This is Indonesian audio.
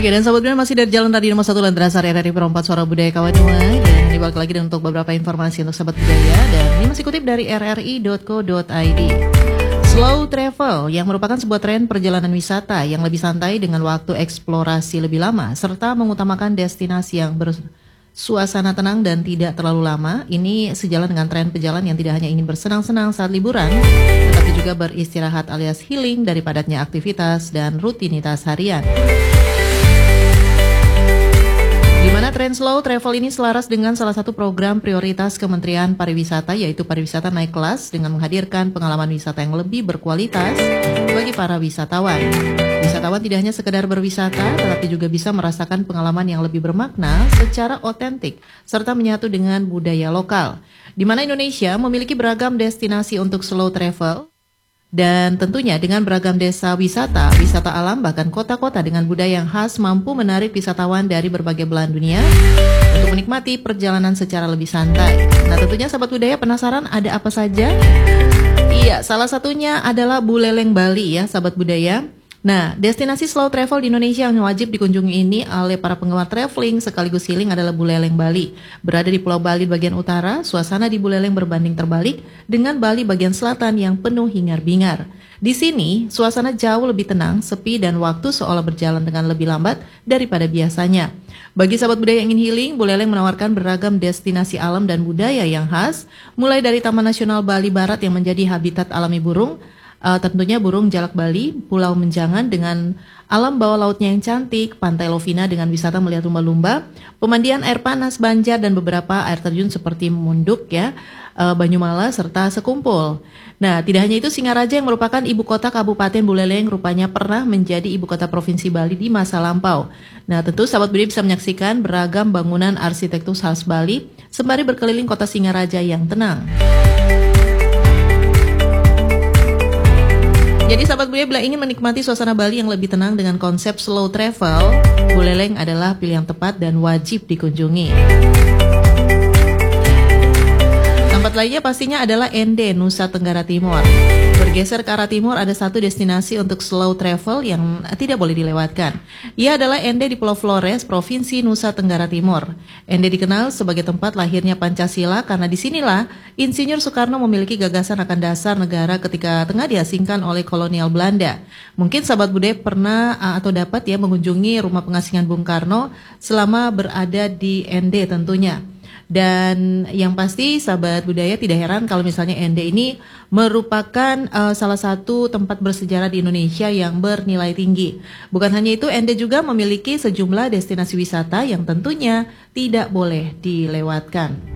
Oke, dan sahabat Bunda masih dari Jalan Radio Nomor 1 Landrasar RRI Perempat Suara Budaya Kawanua. Dan ini balik lagi untuk beberapa informasi untuk sahabat budaya. Dan ini masih kutip dari rri.co.id. Slow travel yang merupakan sebuah tren perjalanan wisata yang lebih santai dengan waktu eksplorasi lebih lama serta mengutamakan destinasi yang bersuasana tenang dan tidak terlalu lama. Ini sejalan dengan tren pejalan yang tidak hanya ingin bersenang-senang saat liburan, tetapi juga beristirahat alias healing dari padatnya aktivitas dan rutinitas harian. Di mana tren slow travel ini selaras dengan salah satu program prioritas Kementerian Pariwisata, yaitu pariwisata naik kelas dengan menghadirkan pengalaman wisata yang lebih berkualitas bagi para wisatawan. Wisatawan tidak hanya sekedar berwisata, tetapi juga bisa merasakan pengalaman yang lebih bermakna secara otentik, serta menyatu dengan budaya lokal. Di mana Indonesia memiliki beragam destinasi untuk slow travel, dan tentunya dengan beragam desa wisata, wisata alam, bahkan kota-kota dengan budaya yang khas mampu menarik wisatawan dari berbagai belahan dunia untuk menikmati perjalanan secara lebih santai. Nah, tentunya sahabat budaya penasaran ada apa saja? Iya, salah satunya adalah Buleleng Bali ya sahabat budaya. Nah, destinasi slow travel di Indonesia yang wajib dikunjungi ini oleh para penggemar traveling sekaligus healing adalah Buleleng Bali. Berada di Pulau Bali bagian utara, suasana di Buleleng berbanding terbalik dengan Bali bagian selatan yang penuh hingar-bingar. Di sini, suasana jauh lebih tenang, sepi, dan waktu seolah berjalan dengan lebih lambat daripada biasanya. Bagi sahabat budaya yang ingin healing, Buleleng menawarkan beragam destinasi alam dan budaya yang khas, mulai dari Taman Nasional Bali Barat yang menjadi habitat alami burung, tentunya burung jalak Bali, Pulau Menjangan dengan alam bawah lautnya yang cantik, Pantai Lovina dengan wisata melihat lumba-lumba, pemandian air panas Banjar dan beberapa air terjun seperti Munduk ya, Banyumala serta Sekumpul. Nah, tidak hanya itu, Singaraja yang merupakan ibu kota Kabupaten Buleleng rupanya pernah menjadi ibu kota Provinsi Bali di masa lampau. Nah, tentu sahabat budaya bisa menyaksikan beragam bangunan arsitektur khas Bali sembari berkeliling kota Singaraja yang tenang. Jadi sahabat budaya bila ingin menikmati suasana Bali yang lebih tenang dengan konsep slow travel, Buleleng adalah pilihan tepat dan wajib dikunjungi. Tempat lainnya pastinya adalah Ende, Nusa Tenggara Timur. Bergeser ke arah timur ada satu destinasi untuk slow travel yang tidak boleh dilewatkan. Ia adalah Ende di Pulau Flores, Provinsi Nusa Tenggara Timur. Ende dikenal sebagai tempat lahirnya Pancasila karena disinilah Insinyur Soekarno memiliki gagasan akan dasar negara ketika tengah diasingkan oleh kolonial Belanda. Mungkin sahabat budaya pernah atau dapat ya mengunjungi rumah pengasingan Bung Karno selama berada di Ende tentunya. Dan yang pasti sahabat budaya tidak heran kalau misalnya Ende ini merupakan salah satu tempat bersejarah di Indonesia yang bernilai tinggi. Bukan hanya itu, Ende juga memiliki sejumlah destinasi wisata yang tentunya tidak boleh dilewatkan.